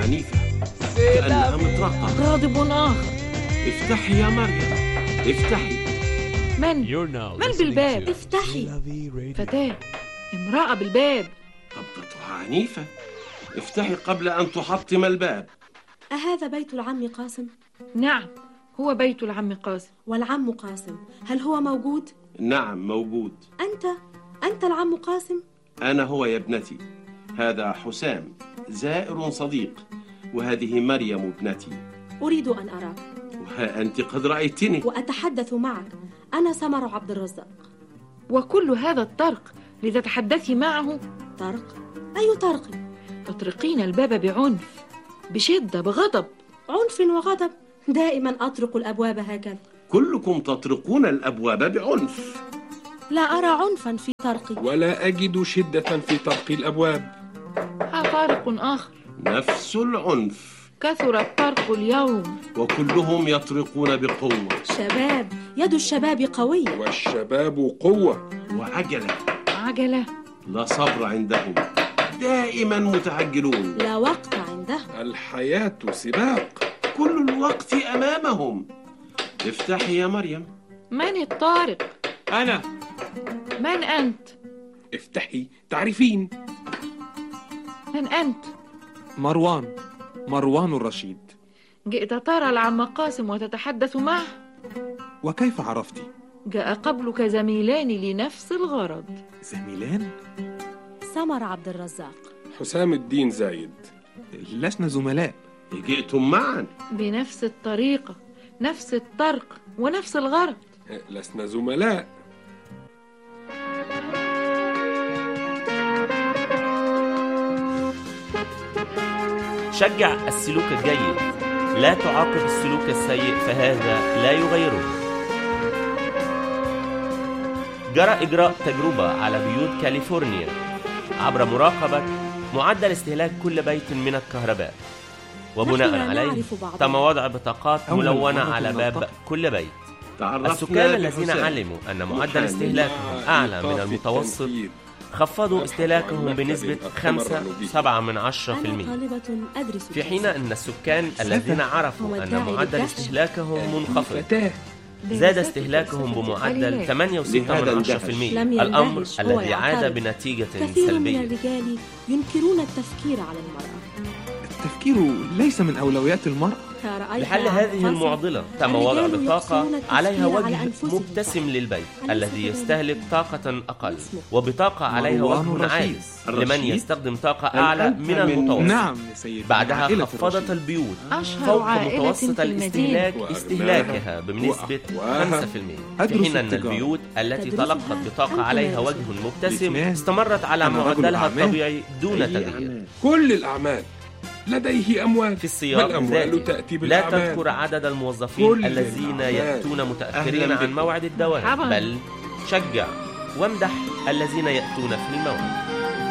عنيفة كأنها مطرقة. غاضب آخر. افتحي يا مريم، افتحي. من بالباب؟ افتحي. فتاة، امرأة بالباب. قبضتها عنيفة. افتحي قبل أن تحطم الباب. أهذا بيت العم قاسم؟ نعم، هو بيت العم قاسم. والعم قاسم هل هو موجود؟ نعم موجود. أنت العم قاسم؟ أنا هو يا ابنتي. هذا حسام زائر صديق، وهذه مريم ابنتي. أريد أن أراك. وها أنت قد رأيتني وأتحدث معك. أنا سمر عبد الرزاق. وكل هذا الطرق لتتحدثي معه؟ طرق؟ أي طرق؟ تطرقين الباب بعنف، بشدة، بغضب. عنف وغضب؟ دائما أطرق الأبواب هكذا. كلكم تطرقون الأبواب بعنف. لا أرى عنفا في طرقي. ولا أجد شدة في طرق الأبواب. طارق آخر. نفس العنف. كثر الطرق اليوم. وكلهم يطرقون بقوة. شباب، يد الشباب قوية. والشباب قوة. عجلة. لا صبر عندهم، دائما متعجلون. لا وقت عندهم. الحياة سباق، كل الوقت أمامهم. افتحي يا مريم. من الطارق؟ أنا. من أنت؟ افتحي، تعرفين. من أنت؟ مروان الرشيد. جئت ترى العم قاسم وتتحدث معه؟ وكيف عرفتِ؟ جاء قبلك زميلان لنفس الغرض. زميلان؟ سمر عبد الرزاق، حسام الدين زايد. لسنا زملاء. جئتم معا بنفس الطريقة، نفس الطرق ونفس الغرض. لسنا زملاء. شجع السلوك الجيد، لا تعاقب السلوك السيء فهذا لا يغيره. جرى إجراء تجربة على بيوت كاليفورنيا عبر مراقبة معدل استهلاك كل بيت من الكهرباء، وبناء عليه تم وضع بطاقات ملونة على باب كل بيت. السكان الذين علموا أن معدل استهلاكهم أعلى من المتوسط خفضوا استهلاكهم بنسبة 5.7%، في حين أن السكان الذين عرفوا أن معدل استهلاكهم منخفض زاد استهلاكهم بمعدل 8.6%، الأمر الذي عاد بنتيجة كثير من الرجال ينكرون التفكير على المرأة. التفكير ليس من أولويات المرأة. لحل هذه المعضلة تم وضع بطاقة عليها وجه مبتسم للبيت الذي يستهلك طاقة أقل، وبطاقة عليها وجه عالي لمن يستخدم طاقة أعلى من المتوسط. نعم سيدي. بعدها خفضت البيوت فوق متوسط الاستهلاك استهلاكها بنسبة 5%، في حين أن البيوت التي تلقت بطاقة عليها وجه مبتسم استمرت على معدلها الطبيعي دون تغيير. كل الأعمال لديه أموال، في السياق الذاتي لا تذكر عدد الموظفين الذين يأتون متأخرين عن موعد الدوام، بل شجع وامدح الذين يأتون في الموعد.